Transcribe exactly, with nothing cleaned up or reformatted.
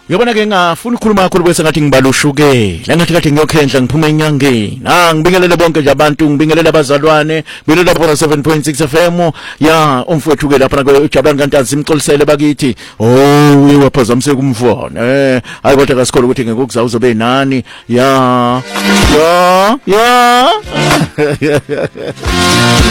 Yabona ke ngafuna ukukhuluma kakhulu bese ngathi ngibalushukela. Ngathi kade ngiyokhendla ngiphuma enyangeni. Ah ngibingelele bonke nje abantu, ngibingelele abazalwane, ngibingelele abona seven point six F M. Ya umfowethu ke lapha kujabulani kantanzi simxolisele bakithi. Oh uye waphazamse kumfona. Eh hayi kodwa kasikole ukuthi ngeke ukuza uzobe nani. Ya. Ya. Ya.